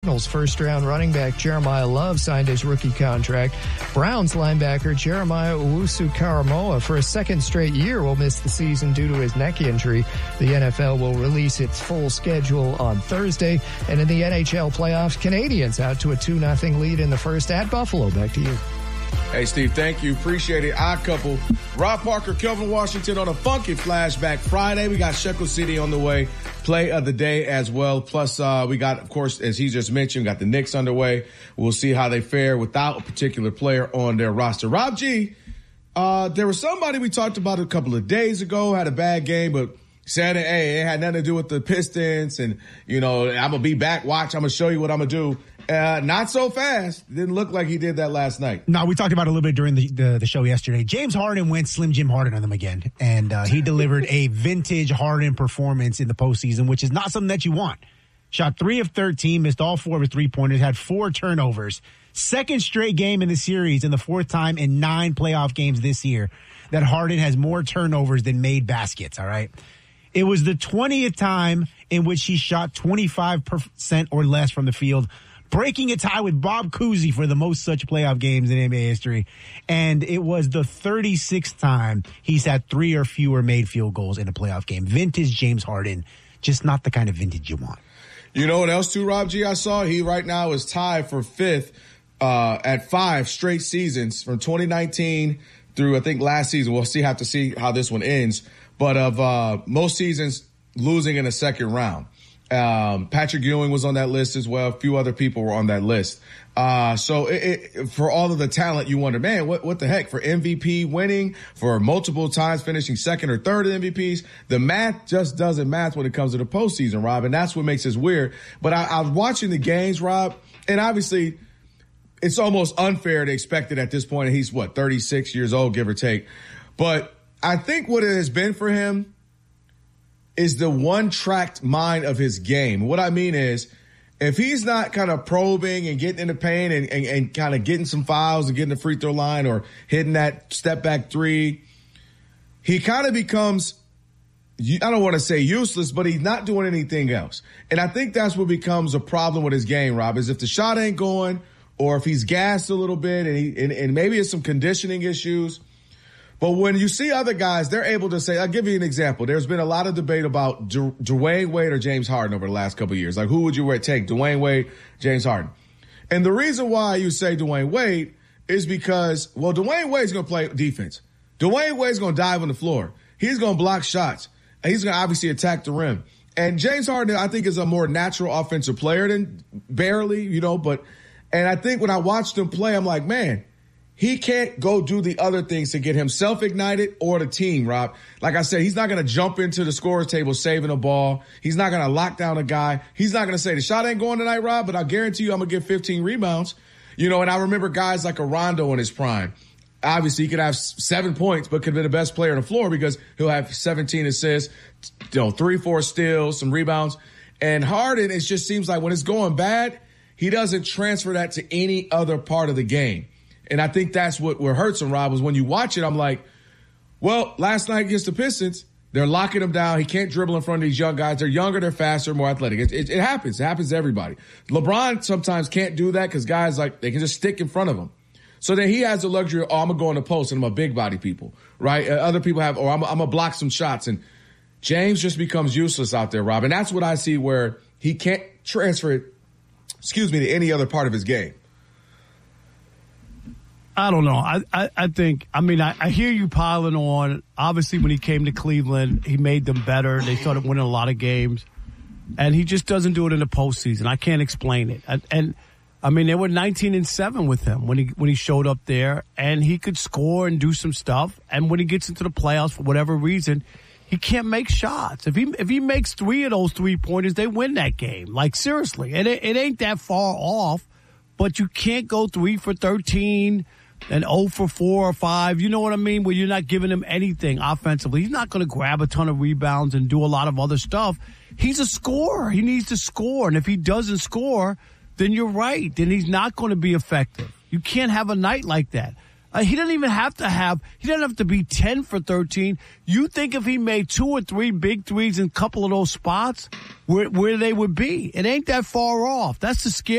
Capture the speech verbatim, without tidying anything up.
Cardinals first-round running back Jeremiah Love signed his rookie contract. Browns linebacker Jeremiah Owusu-Karamoah for a second straight year will miss the season due to his neck injury. The N F L will release its full schedule on Thursday. And in the N H L playoffs, Canadians out to a two nothing lead in the first at Buffalo. Back to you. Hey, Steve, thank you. Appreciate it. Odd couple. Rob Parker, Kelvin Washington on a funky flashback Friday. We got Shekel City on the way. Play of the day as well. Plus, uh, we got, of course, as he just mentioned, got the Knicks underway. We'll see how they fare without a particular player on their roster. Rob G, uh, there was somebody we talked about a couple of days ago, had a bad game, but said, hey, it had nothing to do with the Pistons. And, you know, I'm going to be back. Watch, I'm going to show you what I'm going to do. Uh, not so fast. Didn't look like he did that last night. No, we talked about it a little bit during the, the, the show yesterday. James Harden went Slim Jim Harden on them again. And uh, he delivered a vintage Harden performance in the postseason, which is not something that you want. Shot three of thirteen, missed all four of his three-pointers, had four turnovers. Second straight game in the series and the fourth time in nine playoff games this year that Harden has more turnovers than made baskets, all right? It was the twentieth time in which he shot twenty-five percent or less from the field, breaking a tie with Bob Cousy for the most such playoff games in N B A history. And it was the thirty-sixth time he's had three or fewer made field goals in a playoff game. Vintage James Harden, just not the kind of vintage you want. You know what else, too, Rob G, I saw? He right now is tied for fifth uh, at five straight seasons from twenty nineteen through, I think, last season. We'll see, have to see how this one ends. But of uh, most seasons losing in the second round. Um, Patrick Ewing was on that list as well. A few other people were on that list. Uh, so it, it, for all of the talent, you wonder, man, what, what the heck? For M V P winning, for multiple times finishing second or third in M V Ps, the math just doesn't math when it comes to the postseason, Rob. And that's what makes this weird. But I, I was watching the games, Rob, and obviously it's almost unfair to expect it at this point. He's what, thirty-six years old, give or take. But I think what it has been for him is the one-tracked mind of his game. What I mean is, if he's not kind of probing and getting in the paint and, and, and kind of getting some fouls and getting the free throw line or hitting that step-back three, he kind of becomes, I don't want to say useless, but he's not doing anything else. And I think that's what becomes a problem with his game, Rob, is if the shot ain't going or if he's gassed a little bit and, he, and, and maybe it's some conditioning issues. But when you see other guys, they're able to say, I'll give you an example. There's been a lot of debate about D- Dwayne Wade or James Harden over the last couple of years. Like, who would you take, Dwayne Wade, James Harden? And the reason why you say Dwayne Wade is because, well, Dwayne Wade's going to play defense. Dwayne Wade's going to dive on the floor. He's going to block shots. And he's going to obviously attack the rim. And James Harden, I think, is a more natural offensive player than barely, you know, but, and I think when I watched him play, I'm like, man, he can't go do the other things to get himself ignited or the team, Rob. Like I said, he's not going to jump into the scorer's table saving a ball. He's not going to lock down a guy. He's not going to say the shot ain't going tonight, Rob, but I guarantee you I'm going to get fifteen rebounds. You know, and I remember guys like a Rondo in his prime. Obviously, he could have seven points, but could be the best player on the floor because he'll have seventeen assists, you know, three, four steals, some rebounds. And Harden, it just seems like when it's going bad, he doesn't transfer that to any other part of the game. And I think that's what, what hurts him, Rob, is when you watch it, I'm like, well, last night against the Pistons, they're locking him down. He can't dribble in front of these young guys. They're younger, they're faster, more athletic. It, it, it happens. It happens to everybody. LeBron sometimes can't do that because guys, like, they can just stick in front of him. So then he has the luxury of, oh, I'm going to go in the post and I'm a big body people, right? Uh, other people have, or I'm, I'm going to block some shots. And James just becomes useless out there, Rob. And that's what I see where he can't transfer it, excuse me, to any other part of his game. I don't know. I, I, I think, I mean, I, I hear you piling on. Obviously, when he came to Cleveland, he made them better. They started winning a lot of games. And he just doesn't do it in the postseason. I can't explain it. And, and I mean, they were nineteen and seven with him when he when he showed up there. And he could score and do some stuff. And when he gets into the playoffs, for whatever reason, he can't make shots. If he if he makes three of those three-pointers, they win that game. Like, seriously. It, it ain't that far off. But you can't go three for thirteen. And oh for four or five, you know what I mean? Where you're not giving him anything offensively. He's not going to grab a ton of rebounds and do a lot of other stuff. He's a scorer. He needs to score. And if he doesn't score, then you're right. Then he's not going to be effective. You can't have a night like that. Uh, he doesn't even have to have, he doesn't have to be ten for thirteen. You think if he made two or three big threes in a couple of those spots, where, where they would be? It ain't that far off. That's the scary